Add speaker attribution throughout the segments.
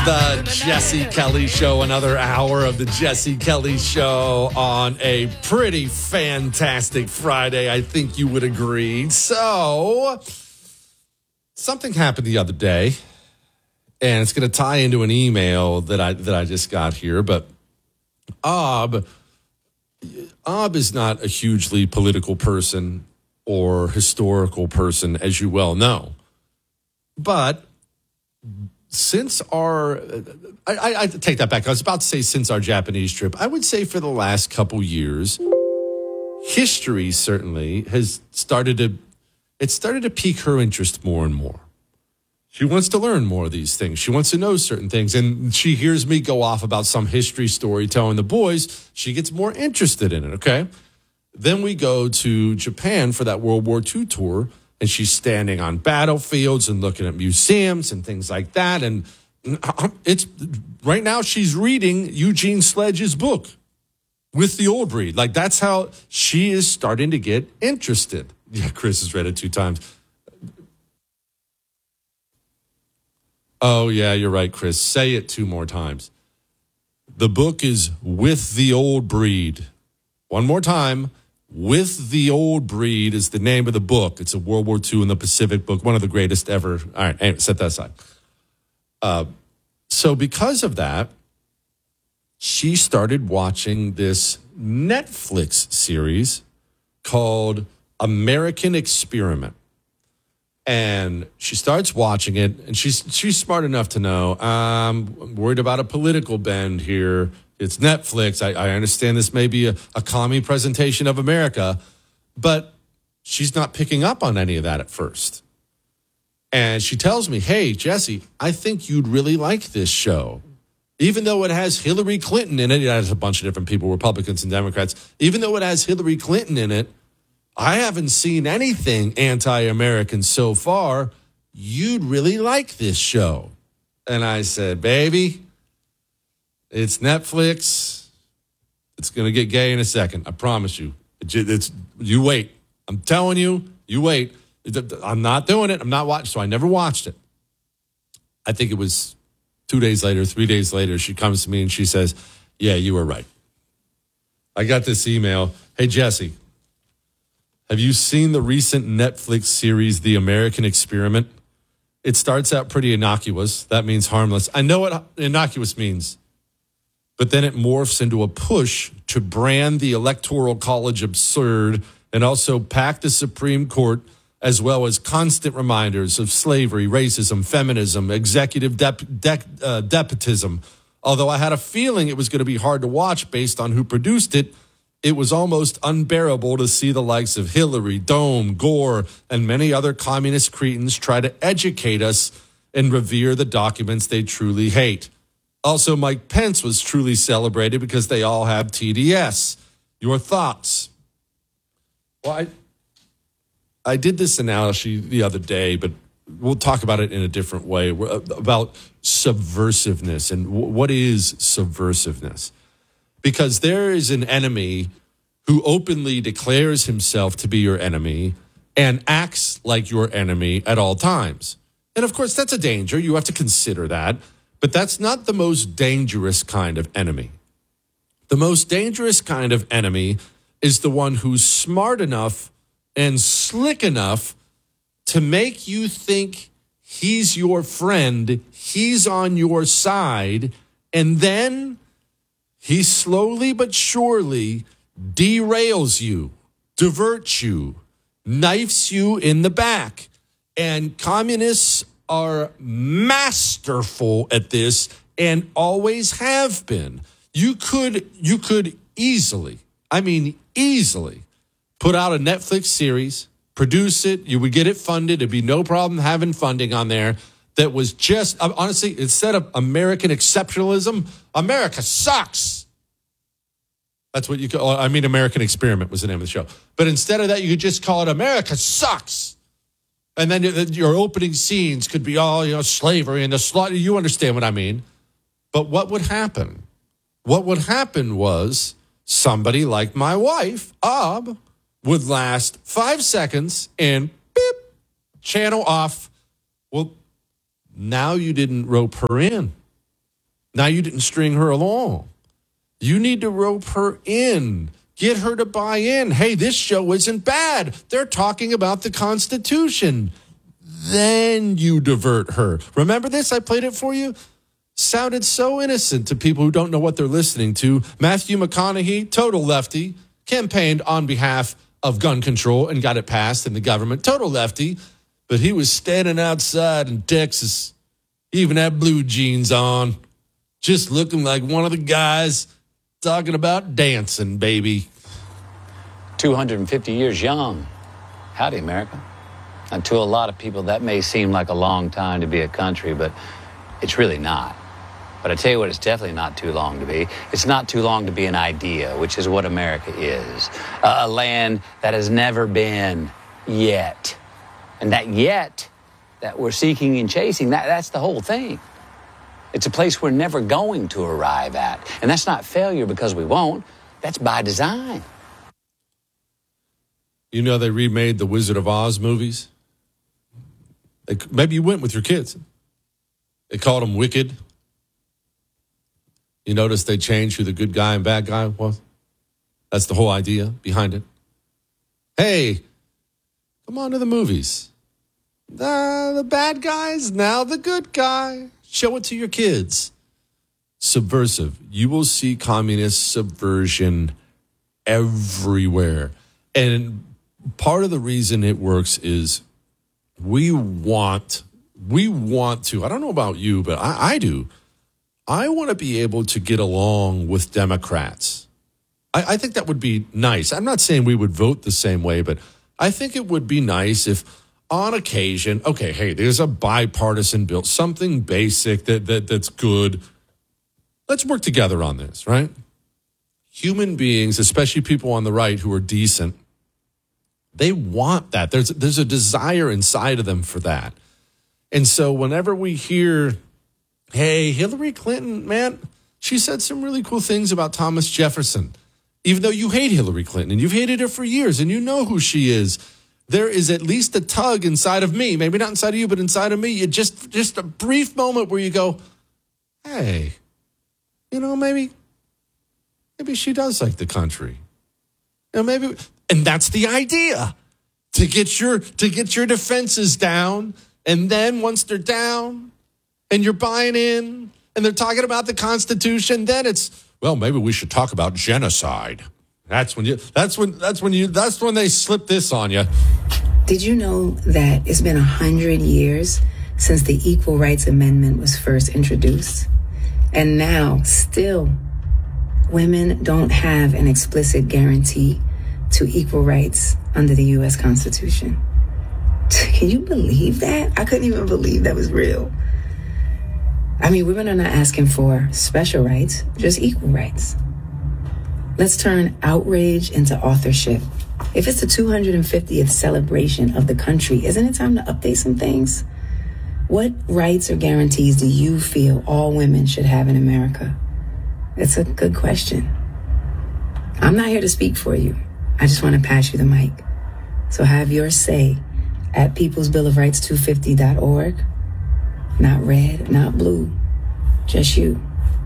Speaker 1: The Jesse Kelly Show, another hour of the Jesse Kelly Show on a pretty fantastic Friday. I think you would agree. So, something happened the other day, and it's going to tie into an email that I just got here. But Ob is not a hugely political person or historical person, as you well know. But since I take that back. I was about to say since our Japanese trip. I would say for the last couple years, history certainly has started to pique her interest more and more. She wants to learn more of these things. She wants to know certain things. And she hears me go off about some history story telling the boys. She gets more interested in it, okay? Then we go to Japan for that World War II tour. And she's standing on battlefields and looking at museums and things like that. And it's right now she's reading Eugene Sledge's book, With the Old Breed. Like, that's how she is starting to get interested. Yeah, Chris has read it 2 times. Oh, yeah, you're right, Chris. Say it 2 more times. The book is With the Old Breed. One more time. With the Old Breed is the name of the book. It's a World War II in the Pacific book, one of the greatest ever. All right, anyway, set that aside. So because of that, she started watching this Netflix series called American Experiment. And she starts watching it, and she's smart enough to know, I'm worried about a political bend here. It's Netflix. I understand this may be a commie presentation of America, but she's not picking up on any of that at first. And she tells me, hey, Jesse, I think you'd really like this show. Even though it has Hillary Clinton in it, it has a bunch of different people, Republicans and Democrats. Even though it has Hillary Clinton in it, I haven't seen anything anti-American so far. You'd really like this show. And I said, baby, it's Netflix. It's going to get gay in a second. I promise you. You wait. I'm telling you, you wait. I'm not doing it. I'm not watching. So I never watched it. I think it was 2 days later, 3 days later, she comes to me and she says, yeah, you were right. I got this email. Hey, Jesse, have you seen the recent Netflix series, The American Experiment? It starts out pretty innocuous. That means harmless. I know what innocuous means. But then it morphs into a push to brand the Electoral College absurd and also pack the Supreme Court, as well as constant reminders of slavery, racism, feminism, executive despotism. Although I had a feeling it was going to be hard to watch based on who produced it, it was almost unbearable to see the likes of Hillary, Dome, Gore, and many other communist cretins try to educate us and revere the documents they truly hate. Also, Mike Pence was truly celebrated because they all have TDS. Your thoughts? Well, I did this analogy the other day, but we'll talk about it in a different way, about subversiveness and what is subversiveness. Because there is an enemy who openly declares himself to be your enemy and acts like your enemy at all times. And of course, that's a danger. You have to consider that. But that's not the most dangerous kind of enemy. The most dangerous kind of enemy is the one who's smart enough and slick enough to make you think he's your friend, he's on your side, and then he slowly but surely derails you, diverts you, knifes you in the back. And communists are masterful at this and always have been. You could easily put out a Netflix series, produce it, you would get it funded, it'd be no problem having funding on there that was just, honestly, instead of American exceptionalism, America sucks. That's what you call, American Experiment was the name of the show. But instead of that, you could just call it America Sucks. And then your opening scenes could be all, slavery and the slaughter. You understand what I mean. But what would happen? What would happen was somebody like my wife, Ob, would last 5 seconds and beep, channel off. Well, now you didn't rope her in. Now you didn't string her along. You need to rope her in. Get her to buy in. Hey, this show isn't bad. They're talking about the Constitution. Then you divert her. Remember this? I played it for you. Sounded so innocent to people who don't know what they're listening to. Matthew McConaughey, total lefty, campaigned on behalf of gun control and got it passed in the government. Total lefty. But he was standing outside in Texas. He even had blue jeans on. Just looking like one of the guys talking about dancing, baby.
Speaker 2: 250 years young. Howdy, America. And to a lot of people, that may seem like a long time to be a country, but it's really not. But I tell you what, it's definitely not too long to be. It's not too long to be an idea, which is what America is. A land that has never been yet. And that yet that we're seeking and chasing, that's the whole thing. It's a place we're never going to arrive at. And that's not failure because we won't. That's by design.
Speaker 1: You know they remade the Wizard of Oz movies? Maybe you went with your kids. They called them Wicked. You notice they changed who the good guy and bad guy was? That's the whole idea behind it. Hey, come on to the movies. The bad guy's now the good guy. Show it to your kids. Subversive. You will see communist subversion everywhere. And part of the reason it works is we want to, I don't know about you, but I do. I want to be able to get along with Democrats. I think that would be nice. I'm not saying we would vote the same way, but I think it would be nice if on occasion, okay, hey, there's a bipartisan bill, something basic that's good. Let's work together on this, right? Human beings, especially people on the right who are decent, they want that. There's a desire inside of them for that. And so whenever we hear, hey, Hillary Clinton, man, she said some really cool things about Thomas Jefferson. Even though you hate Hillary Clinton and you've hated her for years and you know who she is, there is at least a tug inside of me, maybe not inside of you, but inside of me. Just a brief moment where you go, hey, maybe she does like the country. Maybe, and that's the idea, to get your defenses down. And then once they're down and you're buying in and they're talking about the Constitution, then it's, well, maybe we should talk about genocide. That's when they slip this on you.
Speaker 3: Did you know that it's been 100 years since the Equal Rights Amendment was first introduced? And now, still, women don't have an explicit guarantee to equal rights under the U.S. Constitution. Can you believe that? I couldn't even believe that was real. I mean, women are not asking for special rights, just equal rights. Let's turn outrage into authorship. If it's the 250th celebration of the country, isn't it time to update some things? What rights or guarantees do you feel all women should have in America? It's a good question. I'm not here to speak for you. I just want to pass you the mic. So have your say at peoplesbillofrights250.org. Not red, not blue, just you.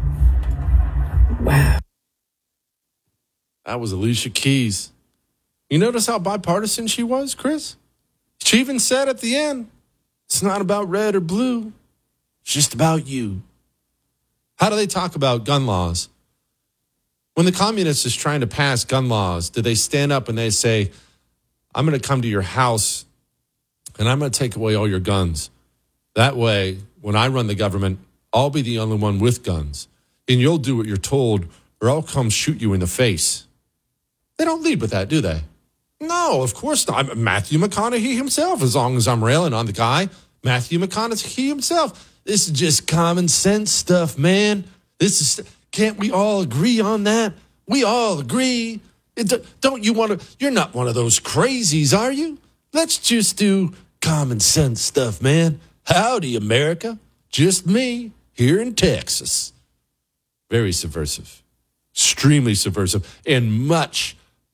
Speaker 3: Wow.
Speaker 1: That was Alicia Keys. You notice how bipartisan she was, Chris? She even said at the end, it's not about red or blue. It's just about you. How do they talk about gun laws? When the communists is trying to pass gun laws, do they stand up and they say, I'm going to come to your house and I'm going to take away all your guns. That way, when I run the government, I'll be the only one with guns. And you'll do what you're told or I'll come shoot you in the face. They don't lead with that, do they? No, of course not. Matthew McConaughey himself, as long as I'm railing on the guy, Matthew McConaughey himself. This is just common sense stuff, man. Can't we all agree on that? We all agree. Don't you want to, you're not one of those crazies, are you? Let's just do common sense stuff, man. Howdy, America. Just me here in Texas. Very subversive. Extremely subversive. And much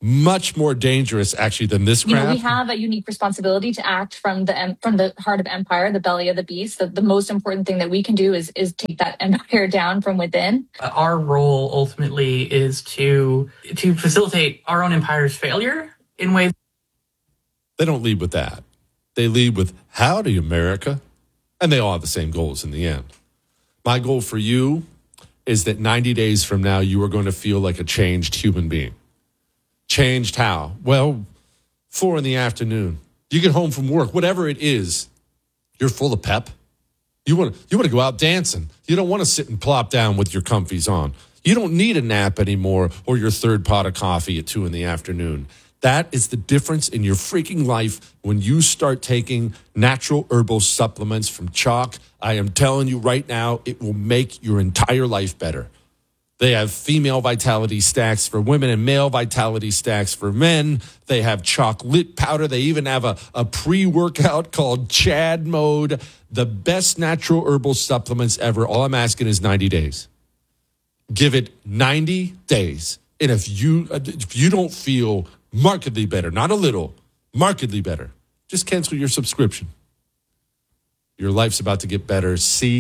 Speaker 1: much more dangerous, actually, than this crap.
Speaker 4: We have a unique responsibility to act from the heart of empire, the belly of the beast. The most important thing that we can do is take that empire down from within.
Speaker 5: Our role ultimately is to facilitate our own empire's failure in ways.
Speaker 1: They don't lead with that. They lead with, howdy, America. And they all have the same goals in the end. My goal for you is that 90 days from now, you are going to feel like a changed human being. Changed how? Well, 4 p.m. You get home from work, whatever it is, you're full of pep. You want to go out dancing. You don't want to sit and plop down with your comfies on. You don't need a nap anymore or your third pot of coffee at 2 p.m. That is the difference in your freaking life when you start taking natural herbal supplements from Chalk. I am telling you right now, it will make your entire life better. They have female vitality stacks for women and male vitality stacks for men. They have chocolate powder. They even have a pre-workout called Chad Mode. The best natural herbal supplements ever. All I'm asking is 90 days. Give it 90 days. And if you don't feel markedly better, not a little, markedly better, just cancel your subscription. Your life's about to get better.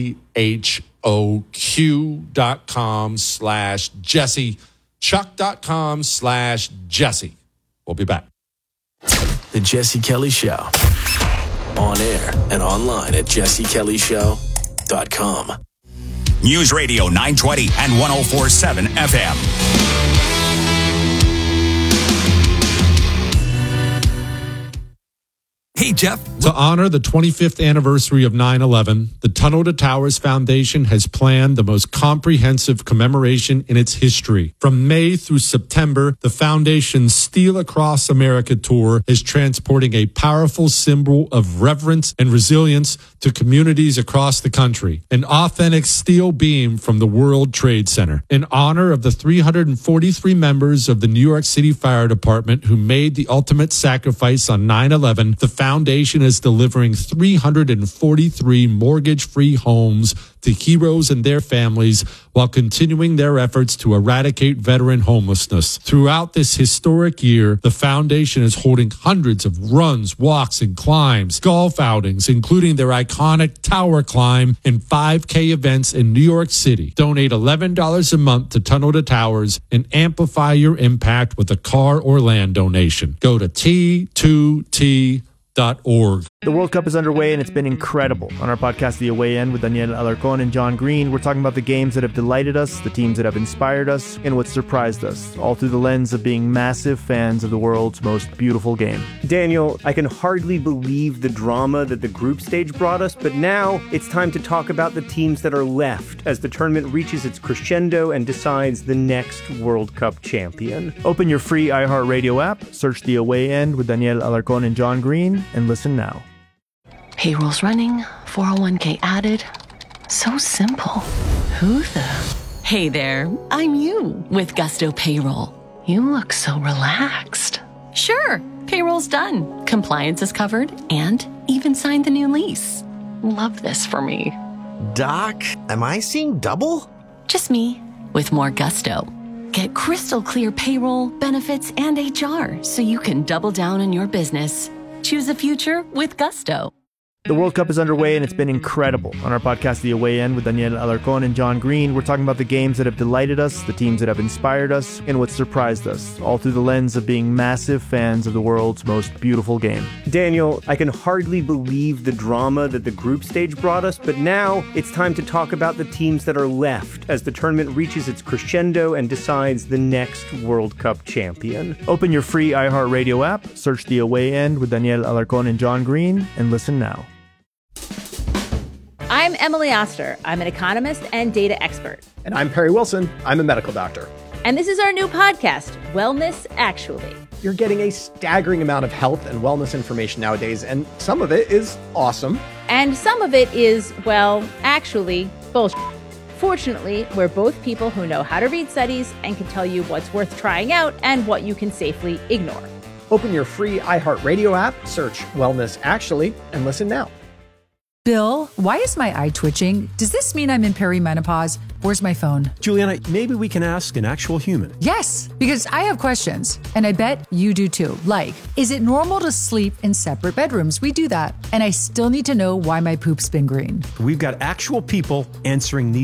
Speaker 1: CHOQ.com/Jesse. Chuck.com/Jesse. We'll be back.
Speaker 6: The Jesse Kelly Show. On air and online at jessekellyshow.com.
Speaker 7: News Radio 920 and 104.7 FM.
Speaker 8: Hey, Jeff.
Speaker 1: To honor the 25th anniversary of 9/11, the Tunnel to Towers Foundation has planned the most comprehensive commemoration in its history. From May through September, the foundation's Steel Across America tour is transporting a powerful symbol of reverence and resilience to communities across the country. An authentic steel beam from the World Trade Center. In honor of the 343 members of the New York City Fire Department who made the ultimate sacrifice on 9/11, the foundation is delivering 343 mortgage-free homes to heroes and their families while continuing their efforts to eradicate veteran homelessness. Throughout this historic year, the foundation is holding hundreds of runs, walks, and climbs, golf outings, including their iconic Tower Climb and 5K events in New York City. Donate $11 a month to Tunnel to Towers and amplify your impact with a car or land donation. Go to T2T.org.
Speaker 9: The World Cup is underway and it's been incredible. On our podcast, The Away End, with Daniel Alarcón and John Green, we're talking about the games that have delighted us, the teams that have inspired us, and what surprised us, all through the lens of being massive fans of the world's most beautiful game.
Speaker 10: Daniel, I can hardly believe the drama that the group stage brought us, but now it's time to talk about the teams that are left as the tournament reaches its crescendo and decides the next World Cup champion.
Speaker 9: Open your free iHeartRadio app, search The Away End with Daniel Alarcón and John Green, and listen now.
Speaker 11: Payroll's running, 401k added. So simple. Who the? Hey there, I'm you with Gusto Payroll. You look so relaxed. Sure, payroll's done. Compliance is covered and even signed the new lease. Love this for me.
Speaker 8: Doc, am I seeing double?
Speaker 11: Just me with more Gusto. Get crystal clear payroll, benefits, and HR so you can double down on your business. Choose a future with Gusto.
Speaker 9: The World Cup is underway and it's been incredible. On our podcast, The Away End, with Daniel Alarcón and John Green, we're talking about the games that have delighted us, the teams that have inspired us, and what surprised us, all through the lens of being massive fans of the world's most beautiful game.
Speaker 10: Daniel, I can hardly believe the drama that the group stage brought us, but now it's time to talk about the teams that are left as the tournament reaches its crescendo and decides the next World Cup champion.
Speaker 9: Open your free iHeartRadio app, search The Away End with Daniel Alarcón and John Green, and listen now.
Speaker 12: I'm Emily Oster. I'm an economist and data expert.
Speaker 13: And I'm Perry Wilson. I'm a medical doctor.
Speaker 12: And this is our new podcast, Wellness Actually.
Speaker 13: You're getting a staggering amount of health and wellness information nowadays, and some of it is awesome.
Speaker 12: And some of it is, well, actually, bullshit. Fortunately, we're both people who know how to read studies and can tell you what's worth trying out and what you can safely ignore.
Speaker 13: Open your free iHeartRadio app, search Wellness Actually, and listen now.
Speaker 14: Bill, why is my eye twitching? Does this mean I'm in perimenopause? Where's my phone?
Speaker 15: Juliana, maybe we can ask an actual human.
Speaker 14: Yes, because I have questions, and I bet you do too. Like, is it normal to sleep in separate bedrooms? We do that. And I still need to know why my poop's been green.
Speaker 15: We've got actual people answering these